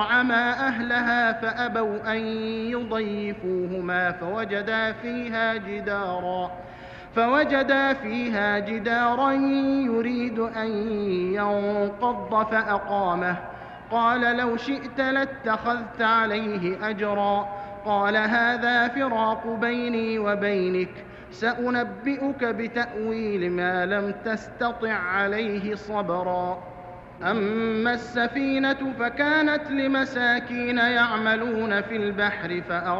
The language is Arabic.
طعما أهلها فأبوا أن يضيفوهما فوجدا فيها جدارا يريد أن ينقض فأقامه. قال لو شئت لاتخذت عليه أجرا. قال هذا فراق بيني وبينك، سأنبئك بتأويل ما لم تستطع عليه صبرا. أما السفينة فكانت لمساكين يعملون في البحر